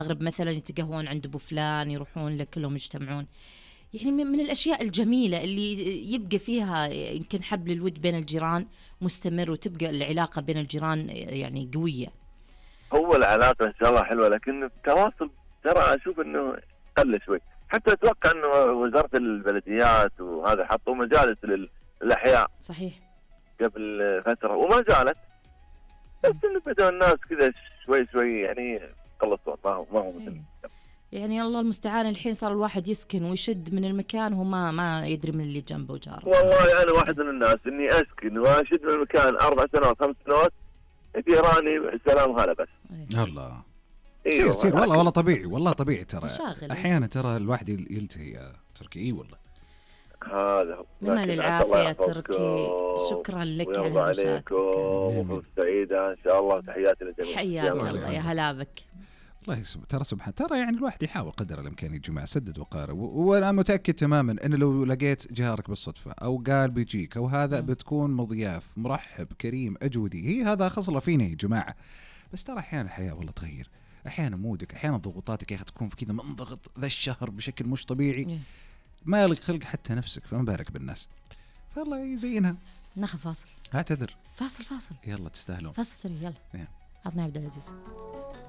المغرب مثلا يتقهون عند ابو فلان، يروحون لك كلهم يجتمعون. يعني من الاشياء الجميله اللي يبقى فيها يمكن حبل الود بين الجيران مستمر، وتبقى العلاقه بين الجيران يعني قويه. هو العلاقه ان شاء الله حلوه، لكن التواصل ترى اشوف انه قل شوي. حتى اتوقع انه وزاره البلديات وهذا حطوا مجالس للاحياء صحيح قبل فتره وما زالت، بس انه بدأ الناس كذا شوي شوي يعني خلصوا، ما هو مثل يعني الله المستعان. الحين صار الواحد يسكن ويشد من المكان وهو ما يدري من اللي جنبه وجاره. والله انا واحد من الناس اني اسكن واشد من المكان 4 سنوات 5 سنوات، جيراني سلام هلا بس. الله إيه سير والله طبيعي، والله طبيعي ترى مشاغل. احيانا ترى الواحد يلتهي يا تركي. اي والله هذا هو. بمال العافية يا تركي، شكرا لك على مشاركتك وفرصة سعيدة إن شاء الله. تحياتي للجميع. حياك الله يا هلا بك. الله ترى سبحان ترى يعني الواحد يحاول قدر الامكان يا جماعه سدد وقارب، وانا متاكد تماما ان لو لقيت جارك بالصدفه او قال بيجيك او هذا بتكون مضياف مرحب كريم اجودي. هي هذا خصله فينا يا جماعه. بس ترى احيانا الحياه والله تغير، احيانا مودك، احيانا ضغوطاتك يا اخي تكون في كذا منضغط ذا الشهر بشكل مش طبيعي، ما لك خلق حتى نفسك، فما بالك بالناس. فالله يزينها. ناخذ فاصل. اعتذر. فاصل يلا تستاهلون. فاصل سريع يلا. عطنا عبد العزيز.